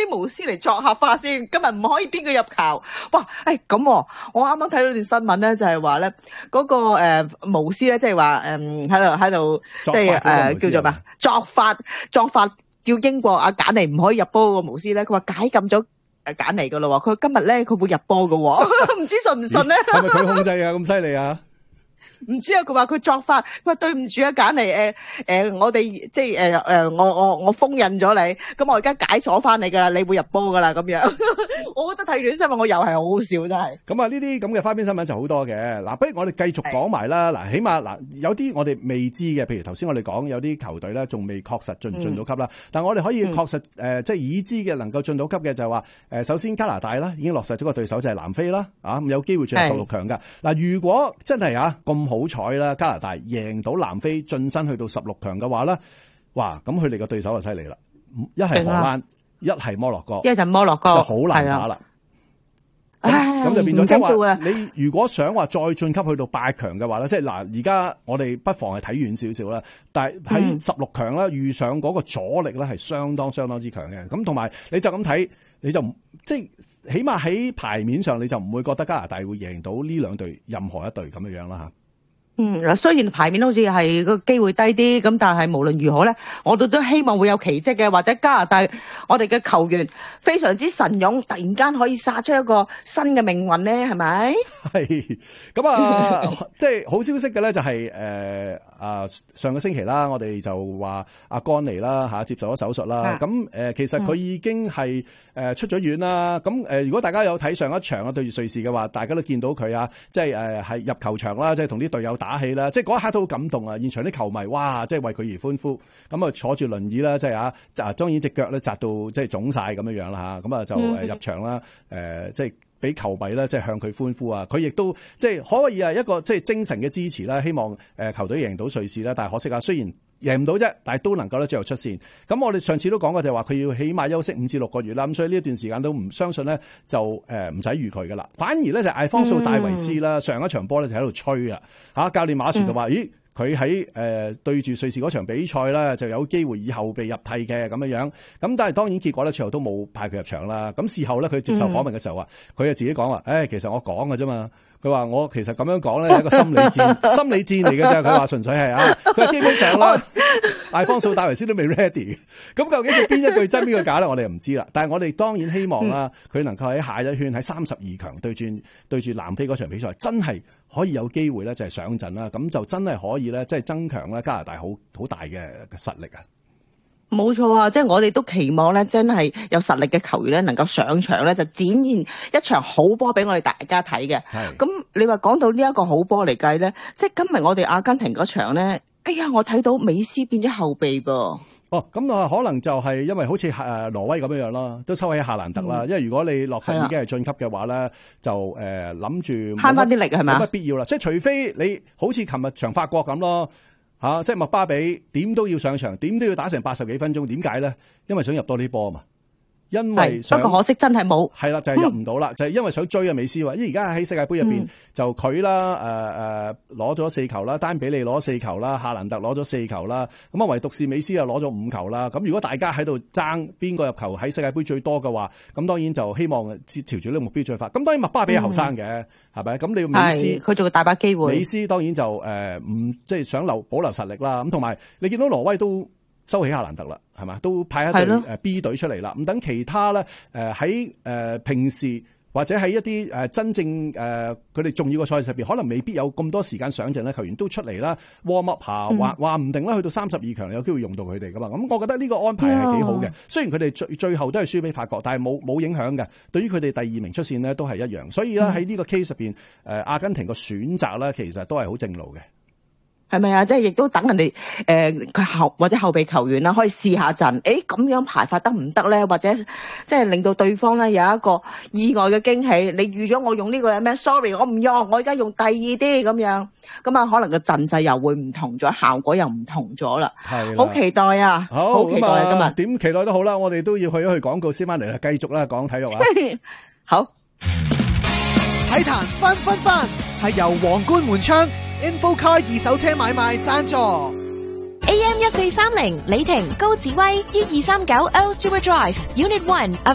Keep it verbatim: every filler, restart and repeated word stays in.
啲巫師嚟作客化先，今日唔可以邊個入球。哇！誒咁、啊，我啱啱睇到段新聞咧，就係話咧嗰個誒、呃、巫師咧，即係話誒喺度喺度，即係誒叫做咩作法作法，叫英國阿簡尼唔可以入波個巫師咧，佢話解禁咗誒簡尼噶咯喎，佢今日咧佢會入波噶喎，唔知信唔信咧？ 係咪佢控制啊？咁犀利啊！ 唔知啊，佢話佢作法，佢話對唔住啊，簡尼誒誒，我哋即係誒誒，我我我封印咗你，咁我而家解鎖翻你噶啦，你會入波噶啦咁樣。我覺得睇完新聞，我又係好好笑，真係。 咁啊，呢啲咁嘅花邊新聞就好多嘅。嗱，不如我哋繼續講埋啦。嗱，起碼嗱有啲我哋未知嘅，譬如頭先我哋講有啲球隊咧，仲未確實進唔進到級啦。嗯、但係我哋可以確實誒、嗯呃，即係已知嘅能夠進到級嘅就係話誒，首先加拿大啦已經落實咗個對手就係南非啦，啊有機會進入十六強㗎。嗱，如果真係啊咁好彩啦，加拿大贏到南非晉身去到十六強嘅話咧，哇！咁佢哋嘅對手就犀利啦，一係荷蘭，一係摩洛哥， 一係摩洛哥， 就好難打啦。咁就變咗即係話，你如果想話再晉級去到八強嘅話咧，即係嗱，而家我哋不妨係睇遠少少啦。但係喺十六強咧，遇上嗰個阻力咧係相當相當之強嘅。咁同埋你就咁睇，你就即係起碼喺牌面上，你就唔會覺得加拿大會贏到呢兩隊任何一隊咁樣樣啦嚇。 嗯，嗱，雖然牌面好似係個機會低啲，咁但係無論如何咧，我哋都希望會有奇蹟嘅，或者加拿大我哋嘅球員非常之神勇，突然間可以殺出一個新嘅命運咧，係咪？ 係，咁啊，即係好消息嘅咧，就係誒啊上個星期啦，我哋就話阿甘尼啦嚇接受咗手術啦，咁誒、呃、其實佢已經係誒出咗院啦。咁誒如果大家有睇上一場啊對住瑞士嘅話，大家都見到佢啊，即係誒係入球場啦，即係同啲隊友打氣啦，即係嗰一刻都好感動啊！現場啲球迷哇，即係為佢而歡呼。咁啊坐住輪椅啦，即係啊，啊當然隻腳咧紮到即係腫晒咁樣樣啦嚇。咁啊就誒入場啦，誒、呃、即係俾球迷咧即係向佢歡呼啊！佢亦都即係可以係一個即係精神嘅支持啦。希望誒球隊贏到瑞士啦，但係可惜啊，雖然贏唔到啫，但係都能夠咧最後出線。咁我哋上次都講過就係話佢要起碼休息五至六個月啦。咁所以呢一段時間都唔相信咧就誒唔使預佢噶啦。反而咧就係艾方素戴維斯啦，嗯、上一場波咧就喺度吹啊嚇，教練馬船就話：嗯、咦，佢喺誒對住瑞士嗰場比賽咧就有機會以後備入替嘅咁樣樣。咁但係當然結果咧最後都冇派佢入場啦。咁事後咧佢接受訪問嘅時候話，佢就、嗯、自己講話：誒、哎、其實我講嘅啫嘛。佢話我其實咁樣講咧係一個心理戰，心理戰嚟嘅啫。佢話純粹係啊，佢話基本上啦，艾方素戴維斯都未 ready。咁究竟佢邊一句真邊個假咧？我哋又唔知啦。但係我哋當然希望啦，佢能夠喺下一圈喺三十二強對轉對住南非嗰場比賽，真係可以有機會咧，就係上陣啦。咁就真係可以咧，即係增強咧加拿大好好大嘅實力啊！ 冇錯啊，即係我哋都期望咧，真係有實力嘅球員咧，能夠上場咧，就展現一場好波俾我哋大家睇嘅。咁你話講到呢一個好波嚟計咧，即係今日我哋阿根廷嗰場咧，哎呀，我睇到美斯變咗後備噃。 哦，咁啊，可能就係因為好似誒挪威咁樣樣啦，都收起夏蘭特啦。嗯、因為如果你落實已經係晉級嘅話咧，的就誒諗住慳翻啲力係咪？ 冇乜必要啦。即係除非你好似琴日場法國咁咯。吓、啊，即係麥巴比點都要上場，點都要打成八十幾分鐘，點解咧？因為想入多啲波嘛。因為不過可惜真係冇， 係啦，就係、是、入唔到啦，嗯、就係因為想追啊美斯話，因為而家喺世界盃入邊就佢啦，誒誒攞咗四球啦，丹比利攞四球啦，夏蘭特攞咗四球啦，咁啊唯獨是美斯啊攞咗五球啦。咁如果大家喺度爭邊個入球喺世界盃最多嘅話，咁當然就希望朝住呢個目標進發。咁當然麥巴比係後生嘅，係咪、嗯？咁你要美斯佢仲有大把機會。 美斯當然就誒唔即係想留保留實力啦。咁同埋你見到挪威都收起夏蘭特啦，係嘛？都派一隊誒 B 隊出嚟啦。咁等其他咧誒喺誒平時或者喺一啲誒真正誒佢哋重要嘅賽事入邊，可能未必有咁多時間上陣咧，球員都出嚟啦 warm up 下，話話唔定啦，去到三十二強有機會用到佢哋噶嘛。咁我覺得呢個安排係幾好嘅。雖然佢哋最最後都係輸俾法國，但係冇冇影響嘅。對於佢哋第二名出線呢，都係一樣。所以咧喺呢個 case 入邊，誒阿根廷個選擇咧，其實都係好正路嘅。 係咪啊？即係亦都等人哋誒佢後或者後備球員啦，可以試下陣。誒咁樣排法得唔得咧？或者即係令到對方咧有一個意外嘅驚喜。你預咗我用呢個有咩 ？Sorry， 我唔用，我而家用第二啲咁樣。咁啊，可能個陣勢又會唔同咗，效果又唔同咗啦。係，好期待啊！好期待啊！今日點期待都好啦，我哋都要去一去廣告先翻嚟啦，繼續啦講體育啊！ 好， 體壇分分分係由皇冠門窗Infocar 二手車買賣贊助 A M 一四三零李婷高志威於二三九 Earl Stewart Drive Unit One。